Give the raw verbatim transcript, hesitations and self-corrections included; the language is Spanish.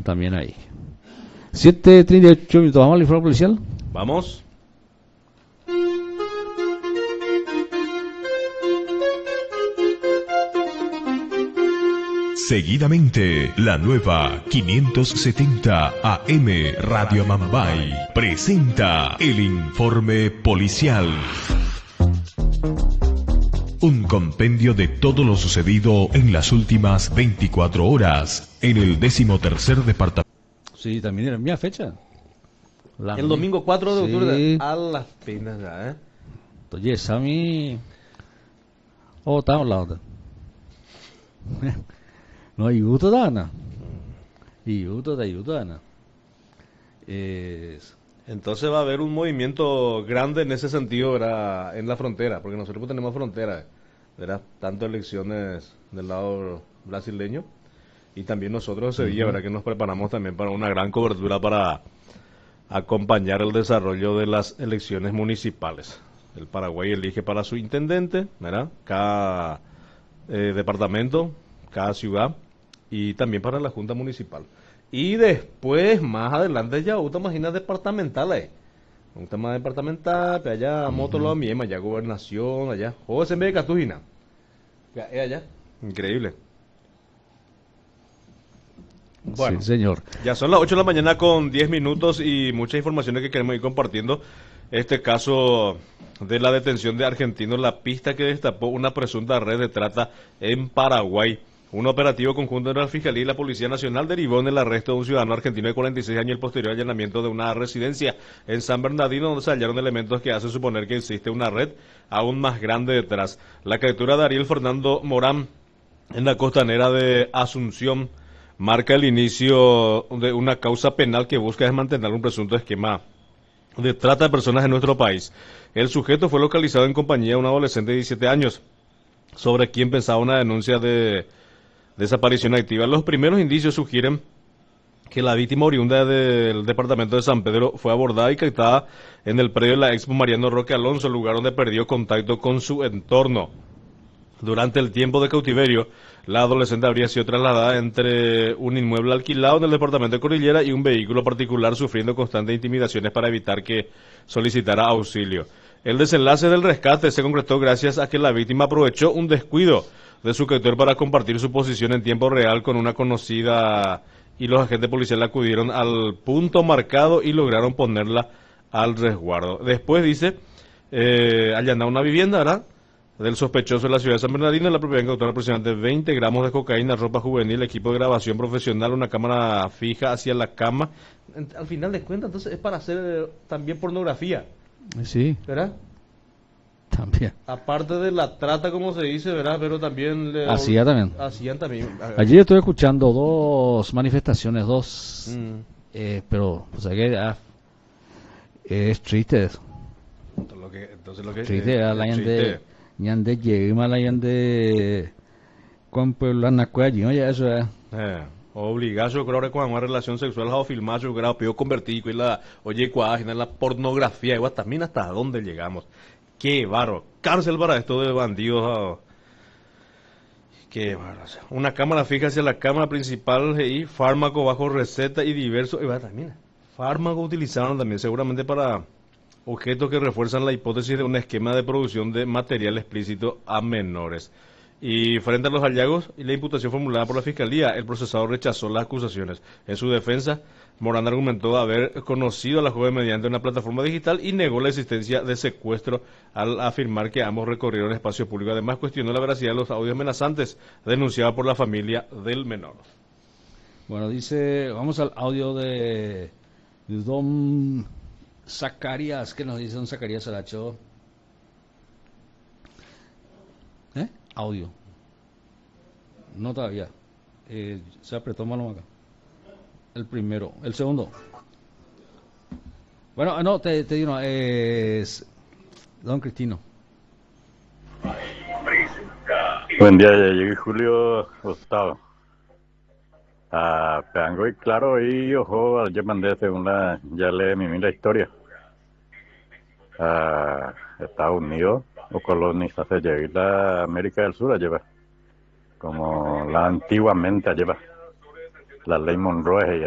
también ahí. siete treinta y ocho minutos, ¿vamos al informe policial? Vamos. Seguidamente, la nueva quinientos setenta A M Radio Amambay presenta el informe policial. Un compendio de todo lo sucedido en las últimas veinticuatro horas en el decimotercer departamento. Sí, también era mi fecha. La el mi... domingo cuatro de octubre, sí. A las penas ya, ¿eh? Entonces, a mí... Oh, estamos la otra. No hay gusto, Dana. Y gusto de ayuda, Dana. Es... Entonces va a haber un movimiento grande en ese sentido, ¿verdad? En la frontera, porque nosotros tenemos frontera, ¿verdad? Tanto elecciones del lado brasileño y también nosotros ese día, ¿verdad? Que nos preparamos también para una gran cobertura para acompañar el desarrollo de las elecciones municipales. El Paraguay elige para su intendente, ¿verdad? Cada eh, departamento, cada ciudad y también para la Junta Municipal. Y después, más adelante, ya otra máquina departamental, eh. Un tema departamental, pero allá, uh-huh. Moto lo mismo, allá gobernación, allá. O se ve Catujina. Es allá. Increíble. Bueno, sí, señor. Ya son las ocho de la mañana con diez minutos y muchas informaciones que queremos ir compartiendo. Este caso de la detención de argentinos, la pista que destapó una presunta red de trata en Paraguay. Un operativo conjunto entre la Fiscalía y la Policía Nacional derivó en el arresto de un ciudadano argentino de cuarenta y seis años y el posterior allanamiento de una residencia en San Bernardino, donde se hallaron elementos que hacen suponer que existe una red aún más grande detrás. La captura de Ariel Fernando Morán en la costanera de Asunción marca el inicio de una causa penal que busca desmantelar un presunto esquema de trata de personas en nuestro país. El sujeto fue localizado en compañía de un adolescente de diecisiete años, sobre quien pensaba una denuncia de desaparición activa. Los primeros indicios sugieren que la víctima oriunda del departamento de San Pedro fue abordada y captada en el predio de la Expo Mariano Roque Alonso, lugar donde perdió contacto con su entorno. Durante el tiempo de cautiverio, la adolescente habría sido trasladada entre un inmueble alquilado en el departamento de Cordillera y un vehículo particular, sufriendo constantes intimidaciones para evitar que solicitara auxilio. El desenlace del rescate se concretó gracias a que la víctima aprovechó un descuido de su captor para compartir su posición en tiempo real con una conocida, y los agentes policiales acudieron al punto marcado y lograron ponerla al resguardo. Después dice, eh, allanar una vivienda, ¿verdad?, del sospechoso de la ciudad de San Bernardino. La propiedad incautó aproximadamente veinte gramos de cocaína, ropa juvenil, equipo de grabación profesional, una cámara fija hacia la cama. Al final de cuentas, entonces es para hacer eh, también pornografía. Sí. ¿Verdad? También. Aparte de la trata, como se dice, ¿verdad? Pero también... Le, Hacía también. Hacían también. Allí estuve escuchando dos manifestaciones, dos... Mm. Eh, pero, o sea que ah, es triste eso. Entonces lo que... Entonces lo que Triste, eh, a la es gente... triste. Ñande llega, la ñande... Con pueblo na cuello, oye, eso es... Eh. Obligado, yo creo que con una relación sexual o filmar, yo creo que convertir y la oye cuágina la pornografía, igual también hasta dónde llegamos. Qué barro, cárcel para esto de bandidos. Oh. Qué barro. Una cámara fija hacia la cámara principal y fármaco bajo receta y diversos. Igual también, fármaco utilizaron también seguramente para objetos que refuerzan la hipótesis de un esquema de producción de material explícito a menores. Y frente a los hallazgos y la imputación formulada por la Fiscalía, el procesador rechazó las acusaciones. En su defensa, Morán argumentó haber conocido a la joven mediante una plataforma digital y negó la existencia de secuestro al afirmar que ambos recorrieron espacio público. Además, cuestionó la veracidad de los audios amenazantes denunciados por la familia del menor. Bueno, dice, vamos al audio de, de don Zacarías. ¿Qué nos dice don Zacarías Aracho? ¿Eh? Audio. No todavía. Eh, se apretó mano acá. El primero. El segundo. Bueno, no, te, te digo, es don Cristino. Buen día, ya llegué Julio Gustavo. Ah, peango y claro, y ojo, ya mandé según la, ya le mimí la historia. Ah, Estados Unidos o colonizas se lleva la América del Sur a llevar, como la antiguamente a llevar. La ley Monroe